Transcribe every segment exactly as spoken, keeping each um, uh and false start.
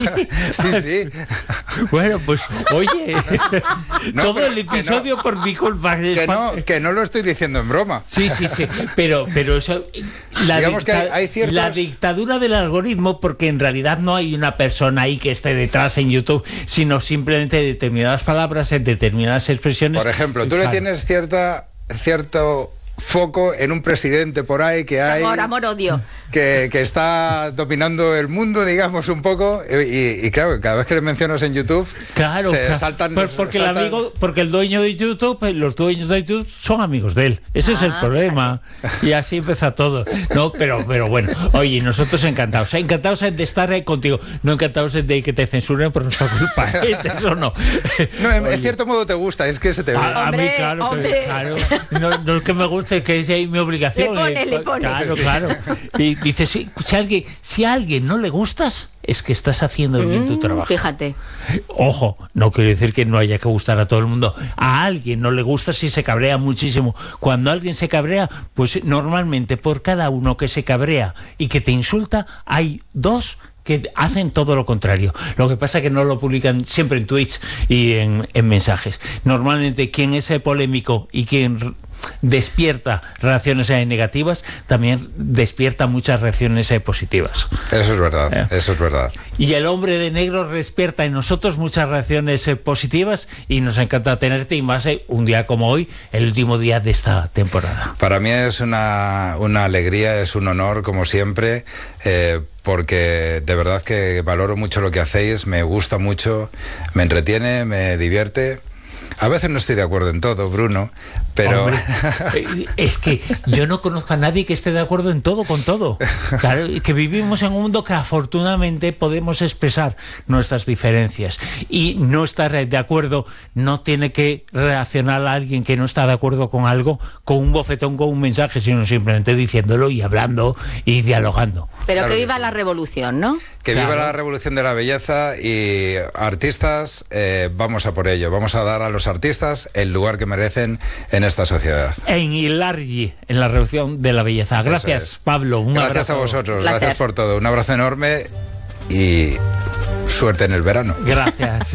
Sí, sí. Bueno, pues, oye, no, todo pero el episodio no, por mi culpa. Que no, que no lo estoy diciendo en broma. Sí, sí, sí. Pero, pero eso, la, Digamos que hay, hay ciertos... la dictadura del algoritmo, porque en realidad no hay una persona ahí que esté detrás en YouTube, sino simplemente determinadas palabras en determinadas expresiones. Por ejemplo, tú le tienes cierta cierto foco en un presidente por ahí que hay... Amor, amor, odio. Que, que está dominando el mundo, digamos, un poco, y, y claro, cada vez que le mencionas en YouTube, claro, se claro. saltan... Pues porque, saltan... el amigo, porque el dueño de YouTube, los dueños de YouTube son amigos de él. Ese ah, es el problema. Fíjate. Y así empieza todo. No, pero, pero bueno, oye, nosotros encantados. Encantados de estar contigo. No encantados de que te censuren por nuestra culpa. Eso no. No, en, en cierto modo te gusta, es que se te ve. A, a hombre, mí, claro, que, claro. No, no es que me guste, es que es mi obligación. Le pone, eh, le pone. Claro, claro. Y dice, si, si, a alguien, si a alguien no le gustas, es que estás haciendo bien tu trabajo. Fíjate. Ojo, no quiero decir que no haya que gustar a todo el mundo. A alguien no le gusta si se cabrea muchísimo. Cuando alguien se cabrea, pues normalmente por cada uno que se cabrea y que te insulta, hay dos que hacen todo lo contrario. Lo que pasa es que no lo publican siempre en tweets y en, en mensajes. Normalmente quien es polémico y quien despierta reacciones negativas, también despierta muchas reacciones positivas. Eso es verdad, ¿Eh? eso es verdad. Y el hombre de negro despierta en nosotros muchas reacciones positivas y nos encanta tenerte, y más un día como hoy, el último día de esta temporada. Para mí es una, una alegría, es un honor, como siempre, eh, porque de verdad que valoro mucho lo que hacéis, me gusta mucho, me entretiene, me divierte. A veces no estoy de acuerdo en todo, Bruno, pero... Hombre, es que yo no conozco a nadie que esté de acuerdo en todo con todo. Claro, que vivimos en un mundo que afortunadamente podemos expresar nuestras diferencias. Y no estar de acuerdo no tiene que reaccionar a alguien que no está de acuerdo con algo, con un bofetón, con un mensaje, sino simplemente diciéndolo y hablando y dialogando. Pero claro que viva que sí. la revolución, ¿no? Que claro. viva la revolución de la belleza, y artistas, eh, vamos a por ello. Vamos a dar a los artistas el lugar que merecen en esta sociedad. En Ilargi, en la revolución de la belleza. Gracias, es. Pablo. Un gracias abrazo. a vosotros, gracias. gracias por todo. Un abrazo enorme y suerte en el verano. Gracias.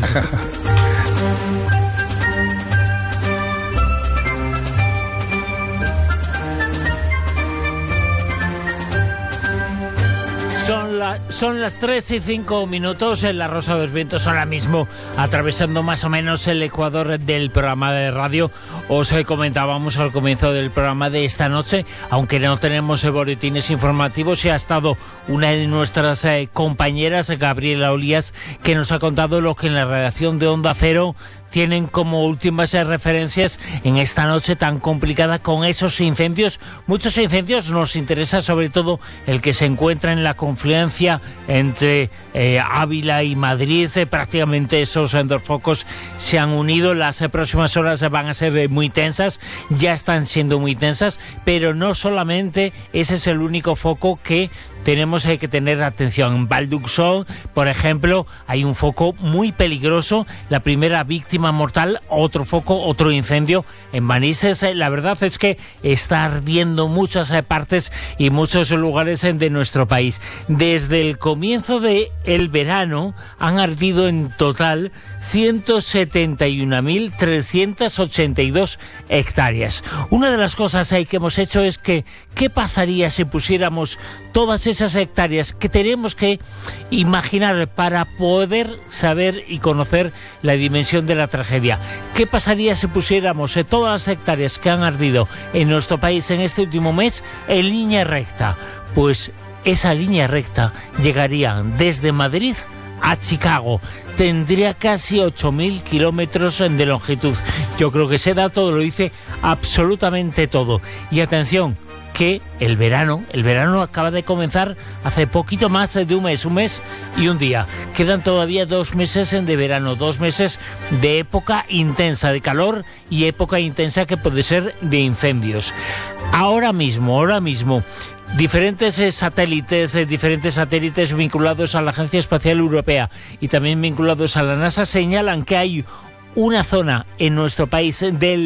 Son, la, son las tres y cinco minutos en la Rosa de los Vientos, ahora mismo atravesando más o menos el ecuador del programa de radio. Os comentábamos al comienzo del programa de esta noche, aunque no tenemos boletines informativos, y ha estado una de nuestras eh, compañeras, Gabriela Olías, que nos ha contado lo que en la redacción de Onda Cero tienen como últimas referencias en esta noche tan complicada con esos incendios. Muchos incendios. Nos interesa sobre todo el que se encuentra en la confluencia entre eh, Ávila y Madrid. Eh, prácticamente esos eh, dos focos se han unido. Las eh, próximas horas van a ser eh, muy tensas, ya están siendo muy tensas, pero no solamente ese es el único foco que tenemos eh, que tener atención. En Valduxó, por ejemplo, hay un foco muy peligroso, la primera víctima mortal, otro foco, otro incendio en Manises. Eh, la verdad es que está ardiendo muchas eh, partes y muchos lugares eh, de nuestro país. Desde el comienzo del verano han ardido en total ciento setenta y una mil trescientas ochenta y dos hectáreas. Una de las cosas eh, que hemos hecho es que, ¿qué pasaría si pusiéramos todas esas hectáreas que tenemos que imaginar para poder saber y conocer la dimensión de la tragedia? ¿Qué pasaría si pusiéramos eh, todas las hectáreas que han ardido en nuestro país en este último mes en línea recta? Pues esa línea recta llegaría desde Madrid a Chicago. Tendría casi ocho mil kilómetros de longitud. Yo creo que ese dato lo dice absolutamente todo. Y atención, que el verano, el verano acaba de comenzar hace poquito más de un mes, un mes y un día. Quedan todavía dos meses de verano, dos meses de época intensa de calor y época intensa que puede ser de incendios. Ahora mismo, ahora mismo, diferentes eh, satélites, eh, diferentes satélites vinculados a la Agencia Espacial Europea y también vinculados a la NASA señalan que hay una zona en nuestro país del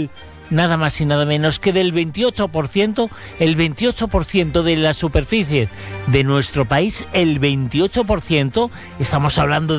nada más y nada menos que del veintiocho por ciento, el veintiocho por ciento de la superficie de nuestro país, el veintiocho por ciento, estamos hablando